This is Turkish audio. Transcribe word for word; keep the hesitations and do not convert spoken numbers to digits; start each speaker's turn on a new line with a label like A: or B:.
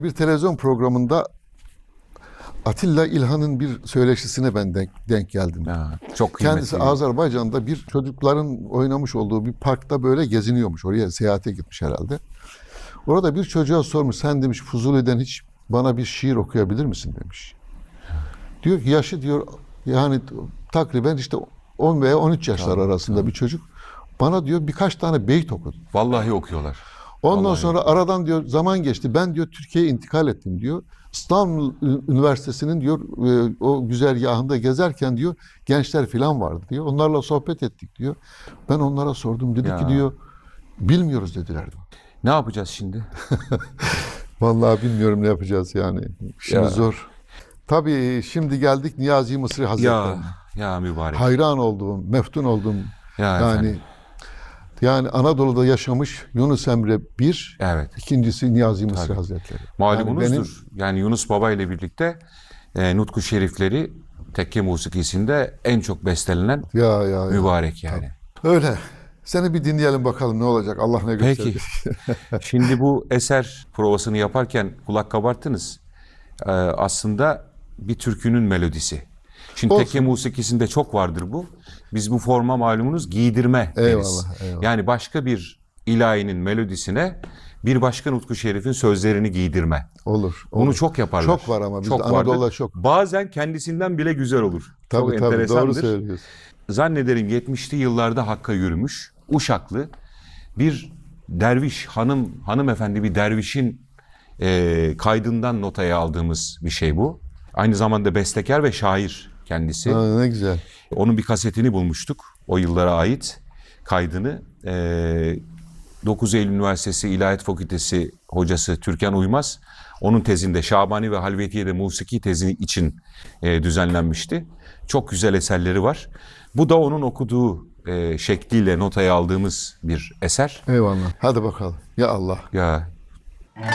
A: Bir televizyon programında Atilla İlhan'ın bir söyleşisine ben denk, denk geldim.
B: Ha, çok kıymetli.
A: Kendisi Azerbaycan'da bir çocukların oynamış olduğu bir parkta böyle geziniyormuş. Oraya seyahate gitmiş herhalde. Orada bir çocuğa sormuş, sen demiş Fuzuli'den hiç bana bir şiir okuyabilir misin demiş. Diyor ki yaşı diyor yani takriben işte on veya on üç yaşlar
B: Tabii,
A: arasında
B: tabii.
A: bir çocuk. Bana diyor birkaç tane beyt okudu.
B: Vallahi okuyorlar.
A: Ondan
B: Vallahi.
A: sonra aradan diyor zaman geçti. Ben diyor Türkiye'ye intikal ettim diyor. İstanbul Üniversitesi'nin diyor e, o güzergahında gezerken diyor gençler filan vardı diyor. Onlarla sohbet ettik diyor. Ben onlara sordum. Dedi
B: Ya.
A: ki diyor bilmiyoruz dediler diyor.
B: Ne yapacağız şimdi?
A: Vallahi bilmiyorum ne yapacağız yani. Şimdi
B: Ya.
A: zor. Tabii şimdi geldik Niyazi Mısri Hazretleri'ne.
B: Ya, ya mübarek.
A: Hayran olduğum, meftun oldum.
B: Ya
A: yani
B: efendim.
A: yani Anadolu'da yaşamış Yunus Emre bir,
B: Evet.
A: ikincisi Niyazi Mısri
B: Tabii.
A: Hazretleri.
B: Malumunuzdur. Yani, Yunus Baba ile birlikte e, Nutku Şerifleri tekke musikisinde en çok bestelenen
A: Ya ya ya.
B: mübarek yani.
A: Öyle. Seni bir dinleyelim bakalım ne olacak. Allah ne
B: Peki.
A: gösterecek.
B: Şimdi bu eser provasını yaparken kulak kabarttınız. Ee, aslında bir türkünün melodisi. Şimdi
A: Olsun.
B: tekke musikisinde çok vardır bu. Biz bu forma malumunuz giydirme deriz.
A: Eyvallah, eyvallah.
B: Yani başka bir ilahinin melodisine bir başka Nutku Şerif'in sözlerini giydirme.
A: Olur.
B: Bunu
A: olur.
B: çok yaparlar.
A: Çok var ama bizde
B: Çok vardır.
A: Anadolu'da çok.
B: Bazen kendisinden bile güzel olur.
A: Tabii
B: çok
A: tabii doğru
B: enteresandır.
A: söylüyorsun.
B: Zannederim yetmişli yıllarda Hakk'a yürümüş, Uşaklı bir derviş, hanım hanımefendi bir dervişin e, kaydından notaya aldığımız bir şey bu. Aynı zamanda bestekar ve şair kendisi.
A: Ha, ne güzel.
B: Onun bir kasetini bulmuştuk, o yıllara ait kaydını. E, dokuz Eylül Üniversitesi İlahiyat Fakültesi hocası Türkan Uymaz, onun tezinde Şabani ve Halvetiye'de musiki tezi için e, düzenlenmişti. Çok güzel eserleri var. Bu da onun okuduğu e, şekliyle notaya aldığımız bir eser.
A: Eyvallah. Hadi bakalım. Ya Allah.
B: Ya